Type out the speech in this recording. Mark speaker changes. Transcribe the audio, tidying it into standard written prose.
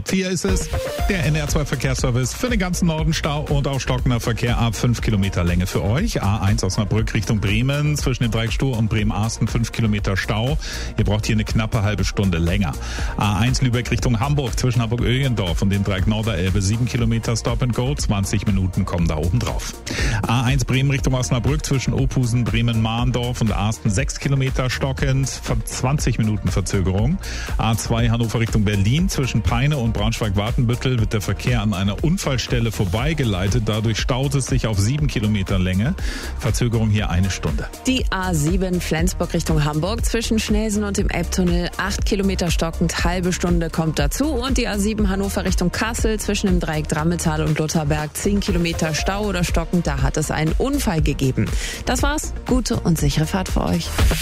Speaker 1: 4 ist es, der NR2 Verkehrsservice für den ganzen Norden. Stau und auch stockender Verkehr ab 5 Kilometer Länge für euch. A1 Osnabrück Richtung Bremen zwischen dem Dreieck Stur und Bremen-Arsten 5 Kilometer Stau. Ihr braucht hier eine knappe halbe Stunde länger. A1 Lübeck Richtung Hamburg zwischen Hamburg-Öhlendorf und dem Dreieck Norderelbe 7 Kilometer Stop and Go. 20 Minuten kommen da oben drauf. A1 Bremen Richtung Osnabrück zwischen Ophusen, Bremen-Mahndorf und Arsten 6 Kilometer stockend. 20 Minuten Verzögerung. A2 Hannover Richtung Berlin zwischen Peine und Braunschweig-Wartenbüttel wird der Verkehr an einer Unfallstelle vorbeigeleitet. Dadurch staut es sich auf 7 Kilometer Länge. Verzögerung hier 1 Stunde.
Speaker 2: Die A7 Flensburg Richtung Hamburg zwischen Schnelsen und dem Elbtunnel 8 Kilometer stockend, halbe Stunde kommt dazu. Und die A7 Hannover Richtung Kassel zwischen dem Dreieck Drammetal und Lutherberg 10 Kilometer Stau oder stockend. Da hat es einen Unfall gegeben. Das war's. Gute und sichere Fahrt für euch.